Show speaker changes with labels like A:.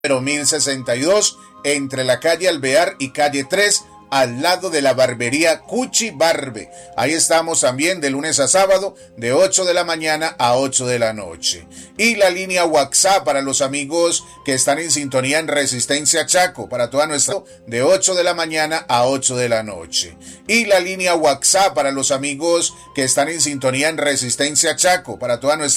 A: número 1062, entre la calle Alvear y calle 3, al lado de la barbería Cuchi Barbe. Ahí estamos también de lunes a sábado, de 8 de la mañana a 8 de la noche. Y la línea WhatsApp para los amigos que están en sintonía en Resistencia Chaco, para toda nuestra, de 8 de la mañana a 8 de la noche. Y la línea WhatsApp para los amigos que están en sintonía en Resistencia Chaco, para toda nuestra